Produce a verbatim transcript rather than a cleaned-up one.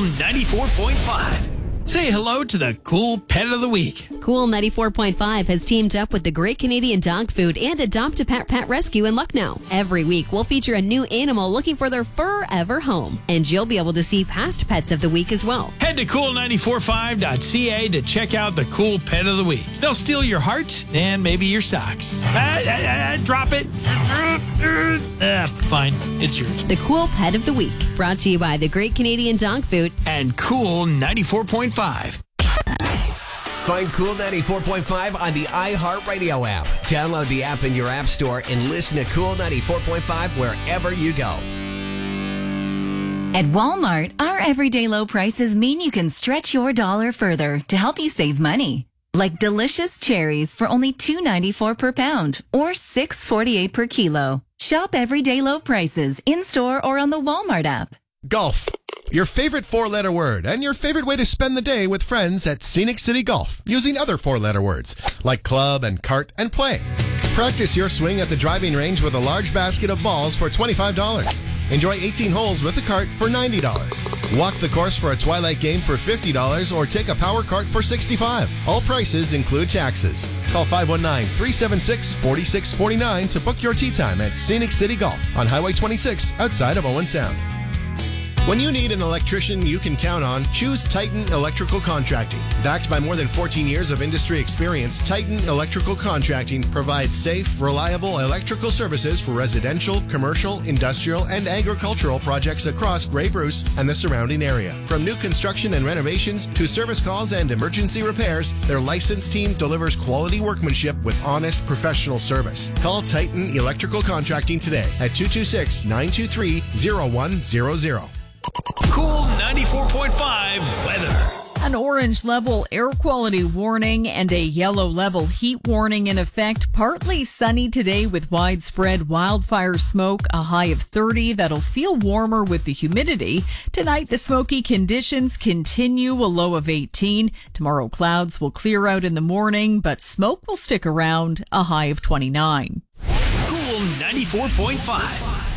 ninety-four point five. Say hello to the cool pet of the week. Cool ninety-four point five has teamed up with the Great Canadian Dog Food and Adopt a Pet Pet Rescue in Lucknow. Every week, we'll feature a new animal looking for their forever home. And you'll be able to see past pets of the week as well. Head to cool nine four five dot c a to check out the cool pet of the week. They'll steal your heart and maybe your socks. Ah, ah, ah, drop it. Ah, fine, it's yours. The Cool Pet of the Week, brought to you by the Great Canadian Dog Food and Cool ninety-four point five. Find Cool ninety-four point five on the iHeartRadio app. Download the app in your app store and listen to Cool ninety-four point five wherever you go. At Walmart, our everyday low prices mean you can stretch your dollar further to help you save money. Like delicious cherries for only two dollars and ninety-four cents per pound or six dollars and forty-eight cents per kilo. Shop everyday low prices in-store or on the Walmart app. Golf. Your favorite four-letter word and your favorite way to spend the day with friends at Scenic City Golf using other four-letter words like club and cart and play. Practice your swing at the driving range with a large basket of balls for twenty-five dollars. Enjoy eighteen holes with a cart for ninety dollars. Walk the course for a twilight game for fifty dollars or take a power cart for sixty-five dollars. All prices include taxes. Call five one nine, three seven six, four six four nine to book your tee time at Scenic City Golf on Highway twenty-six outside of Owen Sound. When you need an electrician you can count on, choose Titan Electrical Contracting. Backed by more than fourteen years of industry experience, Titan Electrical Contracting provides safe, reliable electrical services for residential, commercial, industrial, and agricultural projects across Grey Bruce and the surrounding area. From new construction and renovations to service calls and emergency repairs, their licensed team delivers quality workmanship with honest, professional service. Call Titan Electrical Contracting today at two two six, nine two three, zero one zero zero. Cool ninety-four point five weather. An orange level air quality warning and a yellow level heat warning in effect. Partly sunny today with widespread wildfire smoke, a high of thirty. That'll feel warmer with the humidity. Tonight, the smoky conditions continue, a low of eighteen. Tomorrow, clouds will clear out in the morning, but smoke will stick around, a high of twenty-nine. Cool ninety-four point five.